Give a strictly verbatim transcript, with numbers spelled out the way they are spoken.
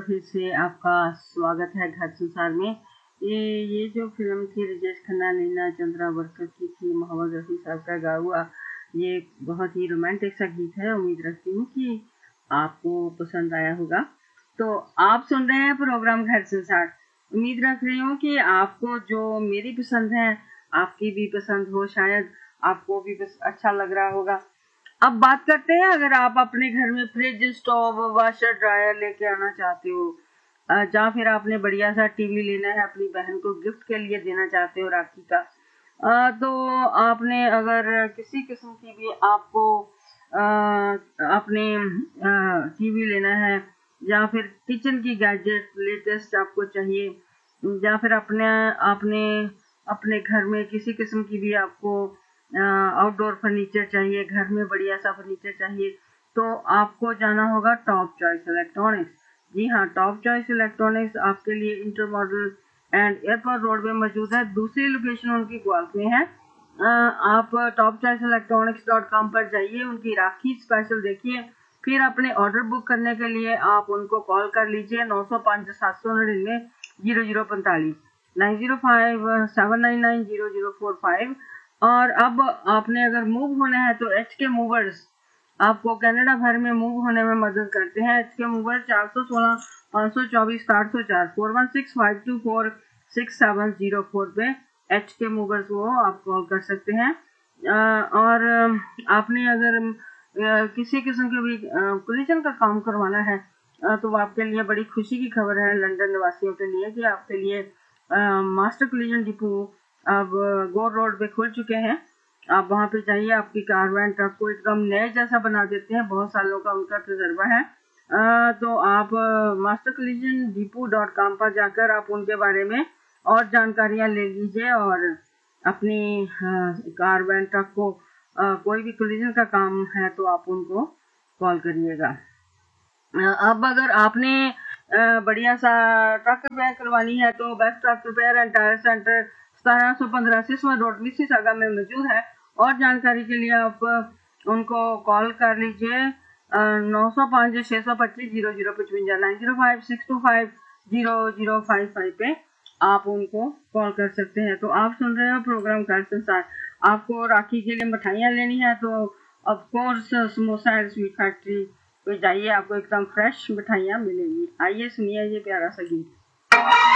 फिर से आपका स्वागत है घर संसार में। ये ये जो फिल्म थी राजेश खन्ना नीना चंद्रावरकर की थी, मोहम्मद रफी साहब का गाया हुआ, ये बहुत ही रोमांटिक सा गीत है। उम्मीद रखती हूँ कि आपको पसंद आया होगा। तो आप सुन रहे हैं प्रोग्राम घर संसार। उम्मीद रख रही हूँ कि आपको जो मेरी पसंद है आपकी भी पसंद हो, शायद आपको भी अच्छा लग रहा होगा। अब बात करते हैं, अगर आप अपने घर में फ्रिज, स्टोव, वाशर, ड्रायर लेके आना चाहते हो, या फिर आपने बढ़िया सा टीवी लेना है, अपनी बहन को गिफ्ट के लिए देना चाहते हो राखी का, तो आपने अगर किसी किस्म की भी आपको अपने टीवी लेना है, या फिर किचन की गैजेट लेटेस्ट आपको चाहिए, या फिर अपने आपने अपने घर में किसी किस्म की भी आपको आउटडोर फर्नीचर चाहिए, घर में बढ़िया सा फर्नीचर चाहिए, तो आपको जाना होगा टॉप चॉइस इलेक्ट्रॉनिक्स। जी हाँ, टॉप चॉइस इलेक्ट्रॉनिक्स आपके लिए inter model and airport road में मौजूद है। दूसरी लोकेशन उनकी ग्वाल्स में है। आप top choice electronics dot com पर जाइए, उनकी राखी स्पेशल देखिए, फिर अपने ऑर्डर बुक करने के लिए आप उनको कॉल कर लीजिए नौ सौ पाँच सात सौ नड़िन्नवे जीरो जीरो पैंतालीस nine zero five seven nine nine zero zero four five. और अब आपने अगर मूव होना है तो एच के मूवर्स आपको कनाडा भर में मूव होने में मदद करते हैं। एच के मूवर चार सौ सोलह पाँच सौ चौबीस साठ सौ चार four one six five to four six seven zero four पे एच के मूवर्स वो आप कॉल कर सकते हैं। और आपने अगर किसी किस्म के भी कोलिजन का काम करवाना है तो आपके लिए बड़ी खुशी की खबर है लंदन निवासियों के लिए कि आपके लिए मास्टर कोलिजन डिपो अब गोर रोड पे खुल चुके हैं। आप वहां पे जाइए, आपकी कार वैन ट्रक को एकदम नए जैसा बना देते हैं। बहुत सालों का उनका तजर्बा है। आ, तो आप master collision depot dot com पर जाकर आप उनके बारे में और जानकारियां ले लीजिए और अपनी कार वैन ट्रक को आ, कोई भी कोलिजन का काम है तो आप उनको कॉल करिएगा। अब अगर आपने बढ़िया सा ट्रक रिपेयर करवानी है तो best truck repair and tyre centre सतारह सौ पंद्रह सिस्मा रोड मिसिसागा में मौजूद है। और जानकारी के लिए आप उनको कॉल कर लीजिए नौ सौ पाँच छः सौ पच्चीस zero zero पचवंजा nine zero five six to five zero zero five five पे आप उनको कॉल कर सकते हैं। तो आप सुन रहे हो प्रोग्राम घर संसार। आपको राखी के लिए मिठाइयाँ लेनी है तो of course samosa and sweet factory पे जाइए, आपको एकदम फ्रेश मिठाइयाँ मिलेंगी। आइए सुनिए ये प्यारा सा गीत।